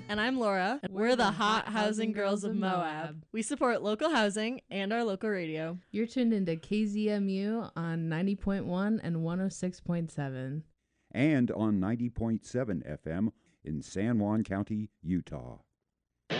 And I'm Laura. We're the Hot Housing Girls of Moab. We support local housing and our local radio. You're tuned into KZMU on 90.1 and 106.7. And on 90.7 FM in San Juan County, Utah.